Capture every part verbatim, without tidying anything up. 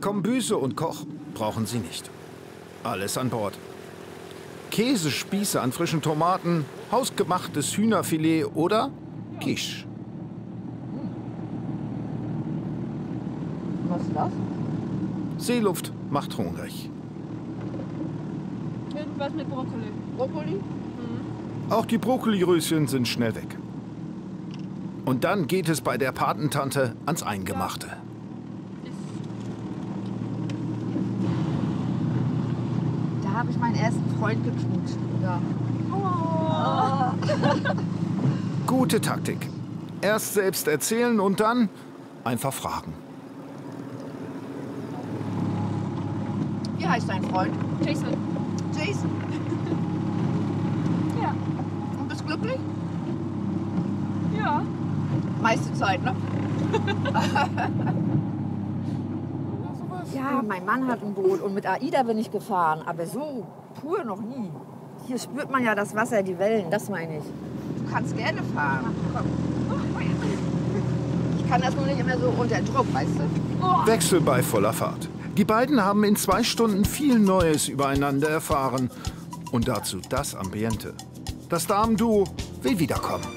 Kombüse und Koch brauchen sie nicht. Alles an Bord. Käsespieße an frischen Tomaten, hausgemachtes Hühnerfilet oder Quiche. Was ist das? Seeluft macht hungrig. Irgendwas mit Brokkoli. Brokkoli? Mhm. Auch die Brokkoliröschen sind schnell weg. Und dann geht es bei der Patentante ans Eingemachte. Da habe ich meinen ersten Freund geknutscht. Ja. Oh. Gute Taktik. Erst selbst erzählen und dann einfach fragen. Wie heißt dein Freund? Jason. Jason. Ja. Und bist glücklich? Ja. Meiste Zeit, ne? Ja, mein Mann hat ein Boot und mit AIDA bin ich gefahren, aber so pur noch nie. Hier spürt man ja das Wasser, die Wellen, das meine ich. Du kannst gerne fahren. Komm. Ich kann das nur nicht immer so unter Druck, weißt du? Wechsel bei voller Fahrt. Die beiden haben in zwei Stunden viel Neues übereinander erfahren. Und dazu das Ambiente. Das Damenduo will wiederkommen.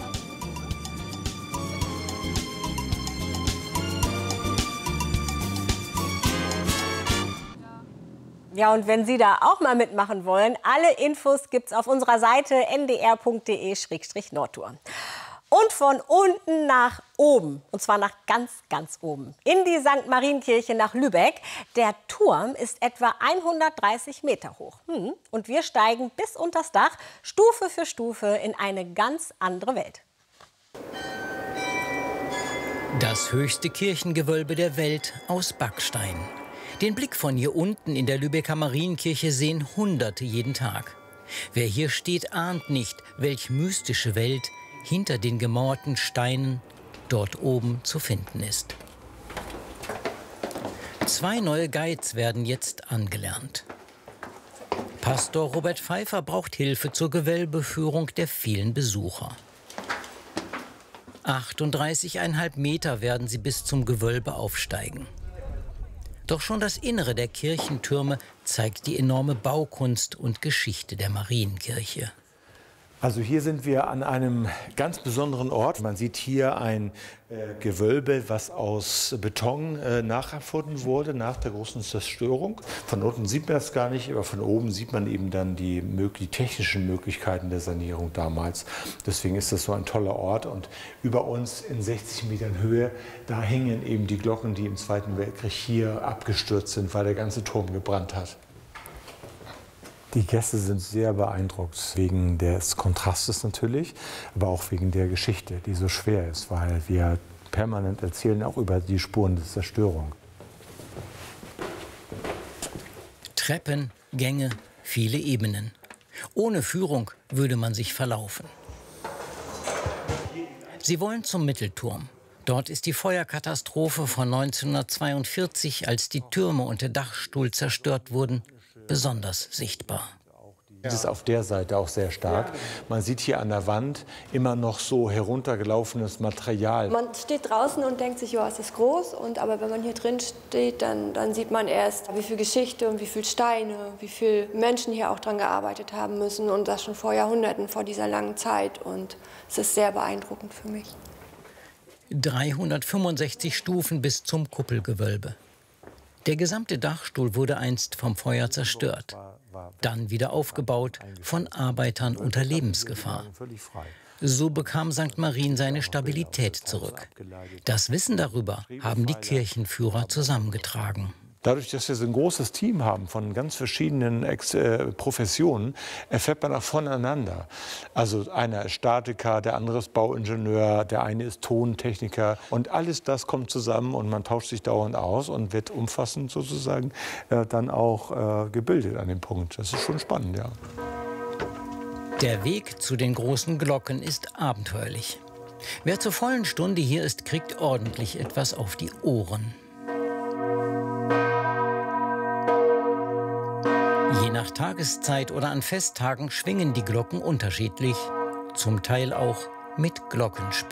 Ja, und wenn Sie da auch mal mitmachen wollen, alle Infos gibt's auf unserer Seite n d r punkt d e slash nordtour. Und von unten nach oben, und zwar nach ganz, ganz oben, in die Sankt Marienkirche nach Lübeck. Der Turm ist etwa hundertdreißig Meter hoch. Hm. Und wir steigen bis unters Dach, Stufe für Stufe, in eine ganz andere Welt. Das höchste Kirchengewölbe der Welt aus Backstein. Den Blick von hier unten in der Lübecker Marienkirche sehen Hunderte jeden Tag. Wer hier steht, ahnt nicht, welch mystische Welt hinter den gemauerten Steinen dort oben zu finden ist. Zwei neue Guides werden jetzt angelernt. Pastor Robert Pfeiffer braucht Hilfe zur Gewölbeführung der vielen Besucher. achtunddreißig Komma fünf Meter werden sie bis zum Gewölbe aufsteigen. Doch schon das Innere der Kirchentürme zeigt die enorme Baukunst und Geschichte der Marienkirche. Also hier sind wir an einem ganz besonderen Ort. Man sieht hier ein äh, Gewölbe, was aus Beton äh, nachempfunden wurde nach der großen Zerstörung. Von unten sieht man das gar nicht, aber von oben sieht man eben dann die, die technischen Möglichkeiten der Sanierung damals. Deswegen ist das so ein toller Ort. Und über uns in sechzig Metern Höhe, da hängen eben die Glocken, die im Zweiten Weltkrieg hier abgestürzt sind, weil der ganze Turm gebrannt hat. Die Gäste sind sehr beeindruckt, wegen des Kontrastes natürlich, aber auch wegen der Geschichte, die so schwer ist, weil wir permanent erzählen auch über die Spuren der Zerstörung. Treppen, Gänge, viele Ebenen. Ohne Führung würde man sich verlaufen. Sie wollen zum Mittelturm. Dort ist die Feuerkatastrophe von neunzehnhundertzweiundvierzig, als die Türme und der Dachstuhl zerstört wurden, besonders sichtbar. Das ist auf der Seite auch sehr stark. Man sieht hier an der Wand immer noch so heruntergelaufenes Material. Man steht draußen und denkt sich, ja, es ist groß. Und, aber wenn man hier drin steht, dann, dann sieht man erst, wie viel Geschichte und wie viel Steine, wie viele Menschen hier auch dran gearbeitet haben müssen. Und das schon vor Jahrhunderten, vor dieser langen Zeit. Und es ist sehr beeindruckend für mich. dreihundertfünfundsechzig Stufen bis zum Kuppelgewölbe. Der gesamte Dachstuhl wurde einst vom Feuer zerstört, dann wieder aufgebaut von Arbeitern unter Lebensgefahr. So bekam Sankt Marien seine Stabilität zurück. Das Wissen darüber haben die Kirchenführer zusammengetragen. Dadurch, dass wir so ein großes Team haben von ganz verschiedenen Ex äh, Professionen, erfährt man auch voneinander. Also einer ist Statiker, der andere ist Bauingenieur, der eine ist Tontechniker. Und alles das kommt zusammen und man tauscht sich dauernd aus und wird umfassend sozusagen äh, dann auch äh, gebildet an dem Punkt. Das ist schon spannend, ja. Der Weg zu den großen Glocken ist abenteuerlich. Wer zur vollen Stunde hier ist, kriegt ordentlich etwas auf die Ohren. Je nach Tageszeit oder an Festtagen schwingen die Glocken unterschiedlich, zum Teil auch mit Glockenspiel.